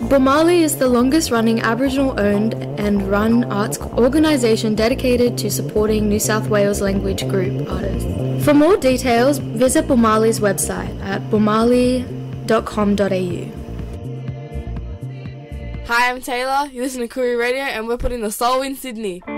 Bomali is the longest running Aboriginal owned and run arts organisation dedicated to supporting New South Wales language group artists. For more details, visit Bomali's website at bomali.com.au. Hi, I'm Taylor. You listen to Koori Radio and we're putting the soul in Sydney.